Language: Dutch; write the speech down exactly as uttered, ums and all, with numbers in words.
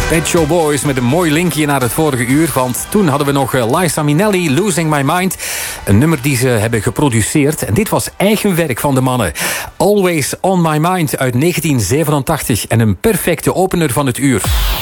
Pet Shop Boys met een mooi linkje naar het vorige uur. Want toen hadden we nog Liza Minnelli, Losing My Mind. Een nummer die ze hebben geproduceerd. En dit was eigen werk van de mannen. Always On My Mind uit negentien zevenentachtig. En een perfecte opener van het uur.